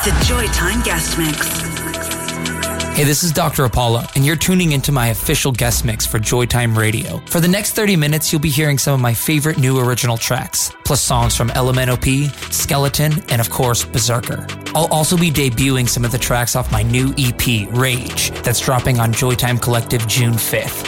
The Joytime Guest Mix. Hey, this is Dr. Apollo, and you're tuning into my official guest mix for Joytime Radio. For the next 30 minutes, you'll be hearing some of my favorite new original tracks, plus songs from LMNOP, Skeleton, and of course, Berserker. I'll also be debuting some of the tracks off my new EP, Rage, that's dropping on Joytime Collective June 5th.